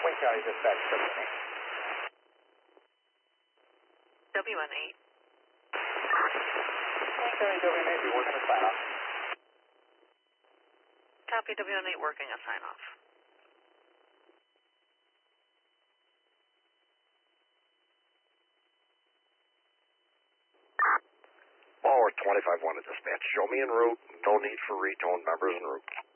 Wayne County Dispatch, WN8. WN8. Wayne County WN8, we're working a sign-off. Copy, WN8 working a sign-off. Forward 25-1 to dispatch. Show me en route. No need for retone members en route.